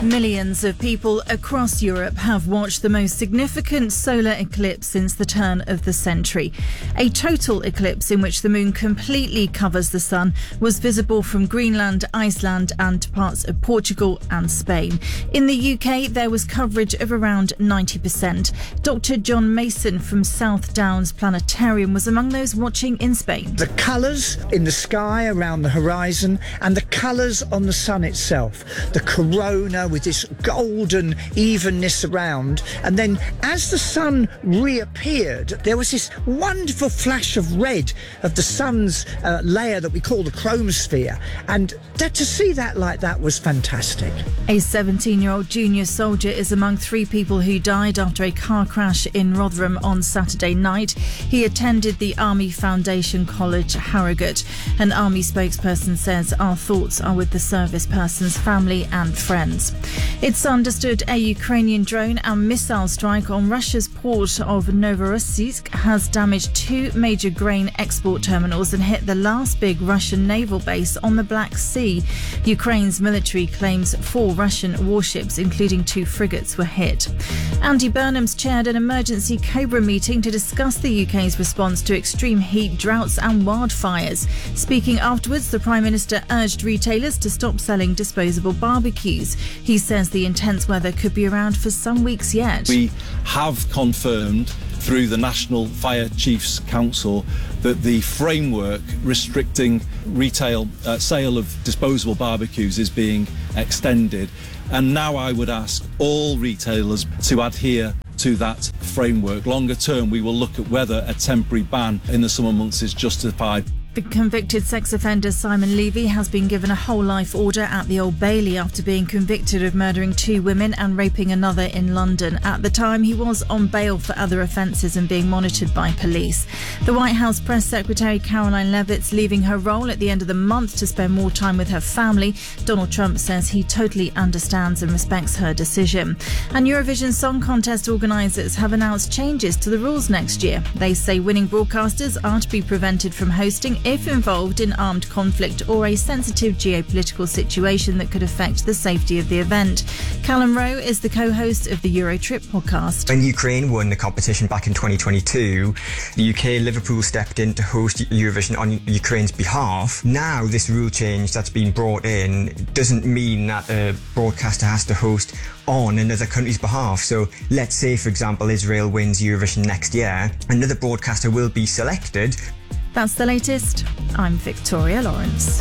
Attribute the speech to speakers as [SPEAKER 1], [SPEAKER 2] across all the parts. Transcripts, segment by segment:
[SPEAKER 1] Millions of people across Europe have watched the most significant solar eclipse since the turn of the century. A total eclipse in which the moon completely covers the sun was visible from Greenland, Iceland and parts of Portugal and Spain. In the UK, there was coverage of around 90%. Dr. John Mason from South Downs Planetarium was among those watching in Spain.
[SPEAKER 2] The colours in the sky around the horizon and the colours on the sun itself. The corona with this golden evenness around, and then as the sun reappeared there was this wonderful flash of red of the sun's layer that we call the chromosphere, and to see that like that was fantastic.
[SPEAKER 1] A 17-year-old junior soldier is among 3 people who died after a car crash in Rotherham on Saturday night. He attended the Army Foundation College, Harrogate. An Army spokesperson says, "Our thoughts are with the service person's family and friends." It's understood a Ukrainian drone and missile strike on Russia's port of Novorossiysk has damaged 2 major grain export terminals and hit the last big Russian naval base on the Black Sea. Ukraine's military claims 4 Russian warships, including 2 frigates, were hit. Andy Burnham's chaired an emergency Cobra meeting to discuss the UK's response to extreme heat, droughts and wildfires. Speaking afterwards, the Prime Minister urged retailers to stop selling disposable barbecues. He says the intense weather could be around for some weeks yet.
[SPEAKER 3] We have confirmed through the National Fire Chiefs Council that the framework restricting retail sale of disposable barbecues is being extended. And now I would ask all retailers to adhere to that framework. Longer term, we will look at whether a temporary ban in the summer months is justified.
[SPEAKER 1] The convicted sex offender Simon Levy has been given a whole life order at the Old Bailey after being convicted of murdering 2 women and raping another in London. At the time, he was on bail for other offences and being monitored by police. The White House Press Secretary Caroline Leavitt's leaving her role at the end of the month to spend more time with her family. Donald Trump says he totally understands and respects her decision. And Eurovision Song Contest organisers have announced changes to the rules next year. They say winning broadcasters are to be prevented from hosting if involved in armed conflict or a sensitive geopolitical situation that could affect the safety of the event. Callum Rowe is the co-host of the Eurotrip podcast.
[SPEAKER 4] When Ukraine won the competition back in 2022, the UK Liverpool stepped in to host Eurovision on Ukraine's behalf. Now this rule change that's been brought in doesn't mean that a broadcaster has to host on another country's behalf. So let's say, for example, Israel wins Eurovision next year, another broadcaster will be selected.
[SPEAKER 1] That's the latest. I'm Victoria Lawrence.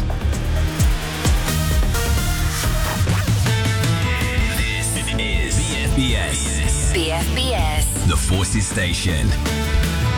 [SPEAKER 5] This is BFBS. BFBS. The Forces Station.